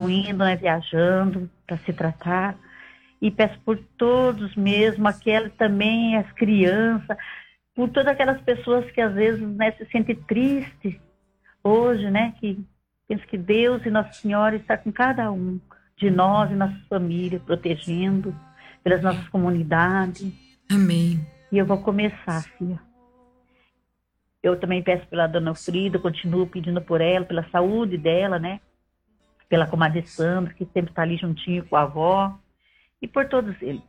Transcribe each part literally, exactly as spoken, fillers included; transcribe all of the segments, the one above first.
estão indo, né, viajando para se tratar. E peço por todos mesmo, aquelas também, as crianças, por todas aquelas pessoas que às vezes, né, se sentem tristes hoje, né, que penso que Deus e Nossa Senhora está com cada um de nós e nossas famílias, protegendo pelas nossas comunidades. Amém. E eu vou começar, filha. Eu também peço pela dona Frida, continuo pedindo por ela, pela saúde dela, né? Pela comadre Sandra, que sempre está ali juntinho com a avó. E por todos eles.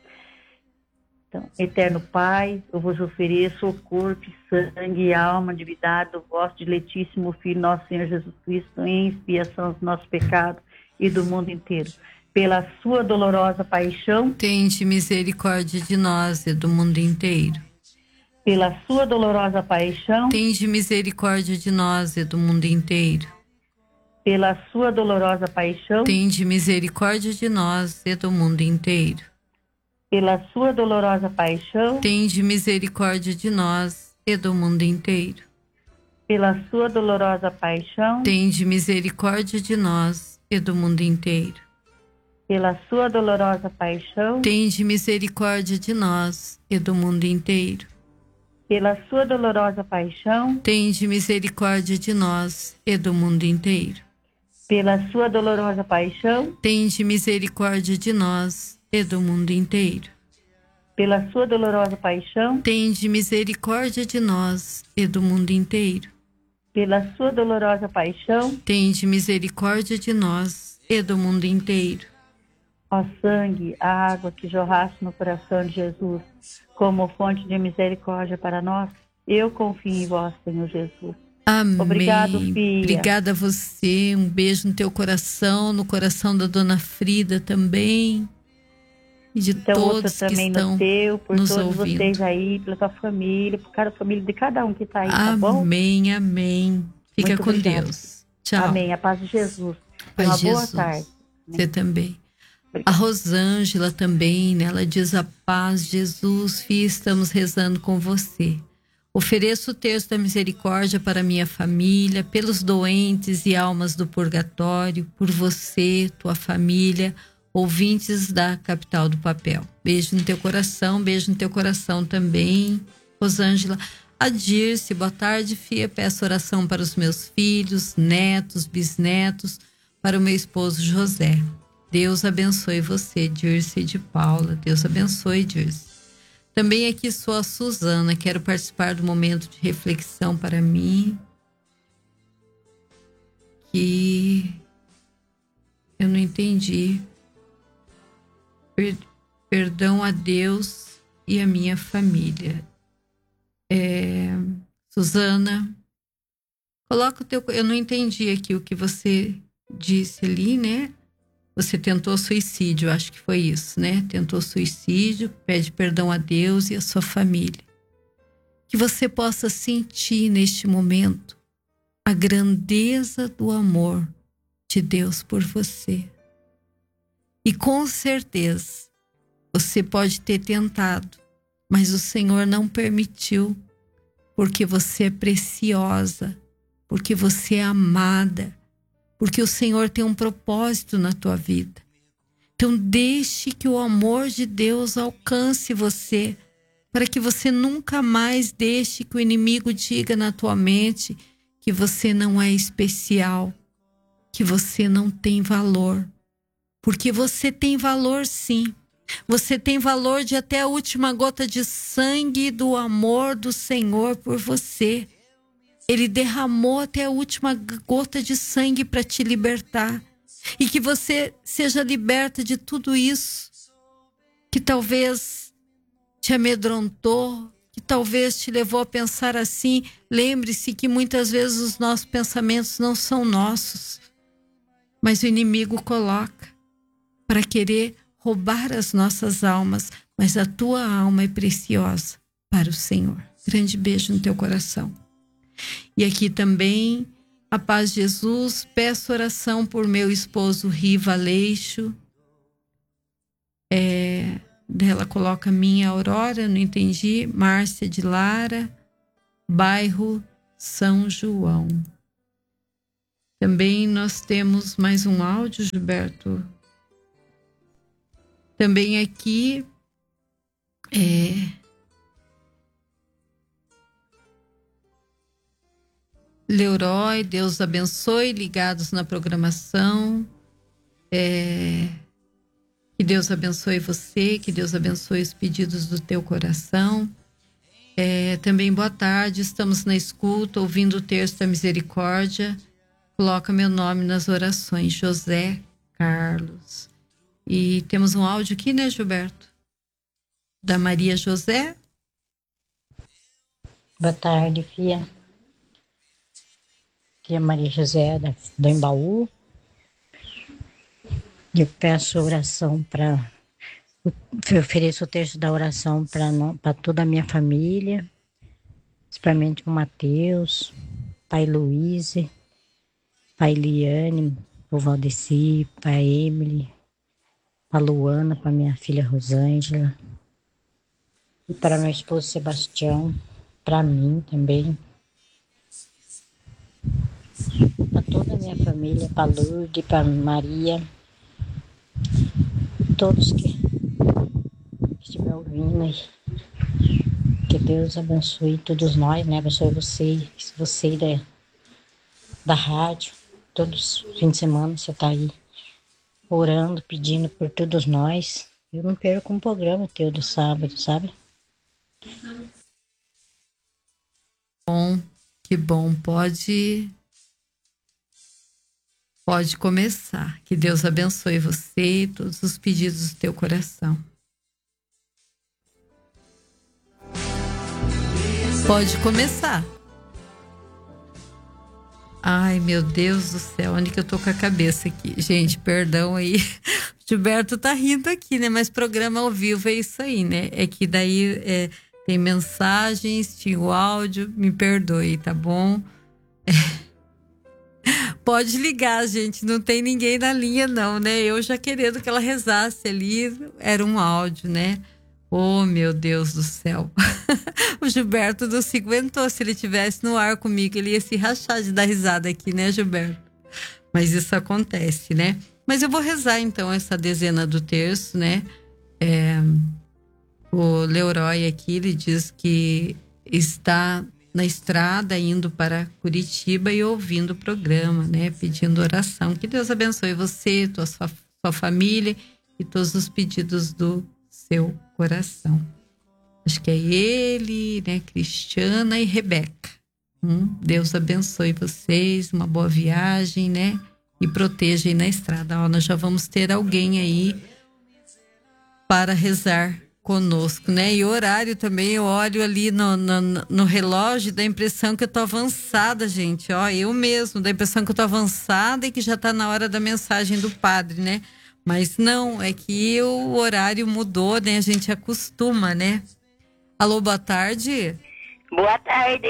Então, eterno Pai, eu vos ofereço o corpo, sangue e alma, divindade do vosso diletíssimo Filho, nosso Senhor Jesus Cristo, em expiação dos nossos pecados e do mundo inteiro. Pela sua dolorosa paixão, tende misericórdia de nós e do mundo inteiro. Pela sua dolorosa paixão, tende misericórdia de nós e do mundo inteiro. Pela sua dolorosa paixão, tende misericórdia de nós e do mundo inteiro. Pela sua dolorosa paixão, tende misericórdia de nós e do mundo inteiro. Pela sua dolorosa paixão, tende misericórdia de nós e do mundo inteiro. Pela sua dolorosa paixão, tende misericórdia de nós e do mundo inteiro. Pela sua dolorosa paixão, tende misericórdia de nós e do mundo inteiro. Pela sua dolorosa paixão, tende misericórdia de nós e do mundo inteiro. Pela sua dolorosa paixão, tende misericórdia de nós e do mundo inteiro. Pela sua dolorosa paixão, tende misericórdia de nós e do mundo inteiro. Ó sangue, a água que jorraste no coração de Jesus, como fonte de misericórdia para nós, eu confio em vós, Senhor Jesus. Amém. Obrigado, filha. Obrigada a você. Um beijo no teu coração, no coração da dona Frida também. E de então, todos que também estão no teu, por nos todos ouvindo. Vocês aí, pela tua família, por cada família de cada um que está aí, tá bom? Amém, amém. Fica Muito com obrigada. Deus. Tchau. Amém. A paz de Jesus. Paz Uma de boa Jesus. tarde. Você também. Obrigada. A Rosângela também, né? Ela diz: a paz de Jesus, filha, estamos rezando com você. Ofereço o terço da misericórdia para minha família, pelos doentes e almas do purgatório, por você, tua família, ouvintes da Capital do Papel. Beijo no teu coração, beijo no teu coração também, Rosângela. A Dirce, boa tarde, filha. Peço oração para os meus filhos, netos, bisnetos, para o meu esposo José. Deus abençoe você, Dirce de Paula. Deus abençoe, Dirce. Também aqui sou a Suzana. Quero participar do momento de reflexão para mim. Que eu não entendi. Per, perdão a Deus e a minha família. É, Suzana, coloca o teu... Eu não entendi aqui o que você disse ali, né? Você tentou suicídio, acho que foi isso, né? Tentou suicídio, pede perdão a Deus e a sua família. Que você possa sentir neste momento a grandeza do amor de Deus por você. E com certeza, você pode ter tentado, mas o Senhor não permitiu, porque você é preciosa, porque você é amada, porque o Senhor tem um propósito na tua vida. Então deixe que o amor de Deus alcance você, para que você nunca mais deixe que o inimigo diga na tua mente que você não é especial, que você não tem valor. Porque você tem valor sim. Você tem valor de até a última gota de sangue do amor do Senhor por você. Ele derramou até a última gota de sangue para te libertar. E que você seja liberta de tudo isso que talvez te amedrontou, que talvez te levou a pensar assim. Lembre-se que muitas vezes os nossos pensamentos não são nossos, mas o inimigo coloca para querer roubar as nossas almas. Mas a tua alma é preciosa para o Senhor. Grande beijo no teu coração. E aqui também, a paz de Jesus, peço oração por meu esposo Riva Aleixo. É, ela coloca minha Aurora, não entendi. Márcia de Lara, bairro São João. Também nós temos mais um áudio, Gilberto. Também aqui, é, Leroy, Deus abençoe, ligados na programação. É, que Deus abençoe você, que Deus abençoe os pedidos do teu coração. É, também boa tarde, estamos na escuta, ouvindo o texto da misericórdia. Coloca meu nome nas orações, José Carlos. E temos um áudio aqui, né, Gilberto? Da Maria José. Boa tarde, filha. Aqui é Maria José, da, do Embaú. Eu peço oração para... Eu ofereço o texto da oração para toda a minha família, principalmente o Matheus, pai Luiz, pai Liane, o Valdeci, pai Emily, a Luana, para minha filha Rosângela, e para meu esposo Sebastião, para mim também, para toda a minha família, para Lourdes, para Maria, todos que estiver ouvindo aí. Que Deus abençoe todos nós, né? Abençoe você, você da, da rádio. Todos os fins de semana você tá aí orando, pedindo por todos nós. Eu não perco um programa teu do sábado, sabe? Bom, que bom. Pode, pode começar. Que Deus abençoe você e todos os pedidos do teu coração. Pode começar. Ai, meu Deus do céu, onde que eu tô com a cabeça aqui? Gente, perdão aí. O Gilberto tá rindo aqui, né? Mas programa ao vivo é isso aí, né? É que daí é, tem mensagens, tinha o áudio, me perdoe, tá bom? É. Pode ligar, gente, não tem ninguém na linha não, né? Eu já querendo que ela rezasse ali, era um áudio, né? Oh, meu Deus do céu. O Gilberto não se aguentou. Se ele estivesse no ar comigo, ele ia se rachar de dar risada aqui, né, Gilberto? Mas isso acontece, né? Mas eu vou rezar, então, essa dezena do terço, né? É, o Leroy aqui, ele diz que está na estrada, indo para Curitiba e ouvindo o programa, né? Pedindo oração. Que Deus abençoe você, tua, sua, sua família e todos os pedidos do seu coração. Acho que é ele, né? Cristiana e Rebeca. Hum, Deus abençoe vocês, uma boa viagem, né? E proteja aí na estrada. Ó, nós já vamos ter alguém aí para rezar conosco, né? E o horário também, eu olho ali no, no, no relógio, dá a impressão que eu tô avançada, gente. Ó, eu mesmo, dá a impressão que eu tô avançada e que já tá na hora da mensagem do padre, né? Mas não, é que o horário mudou, né? A gente acostuma, né? Alô, boa tarde. Boa tarde.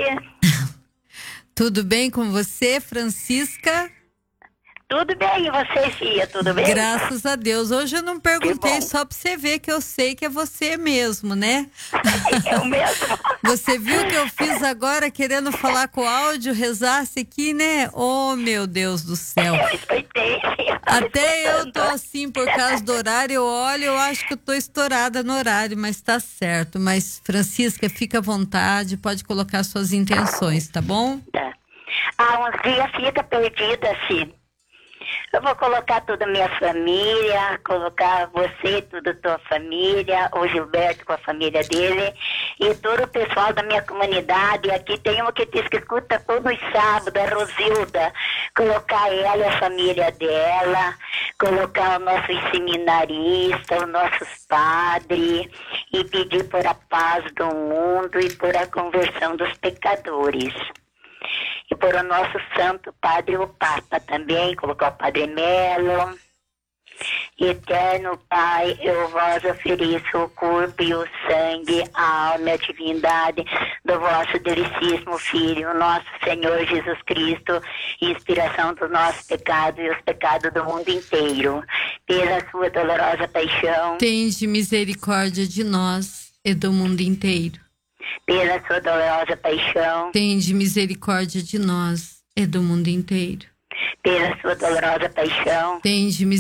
Tudo bem com você, Francisca? Tudo bem, e você, filha? Tudo bem? Graças a Deus. Hoje eu não perguntei só pra você ver que eu sei que é você mesmo, né? Eu mesmo. Você viu que eu fiz agora querendo falar com o áudio, rezasse aqui, né? Oh, meu Deus do céu. Eu escutei. Até eu tô assim, por causa do horário, eu olho, eu acho que eu tô estourada no horário, mas tá certo. Mas, Francisca, fica à vontade, pode colocar suas intenções, tá bom? Tá. Há uns dias fica perdida, assim. Eu vou colocar toda a minha família, colocar você, toda a tua família, o Gilberto com a família dele e todo o pessoal da minha comunidade. Aqui tem uma que diz que escuta todos os sábados, a Rosilda. Colocar ela e a família dela, colocar os nossos seminaristas, os nossos padres e pedir por a paz do mundo e por a conversão dos pecadores. E por o nosso santo padre, o Papa também, colocar o Padre Melo. Eterno Pai, eu vos ofereço o corpo e o sangue, a alma e a divindade do vosso delicíssimo Filho, nosso Senhor Jesus Cristo, inspiração dos nossos pecados e os pecados do mundo inteiro. Pela sua dolorosa paixão, tende misericórdia de nós e do mundo inteiro. Pela sua dolorosa paixão, tende misericórdia de nós e do mundo inteiro. pela sua dolorosa paixão. Tende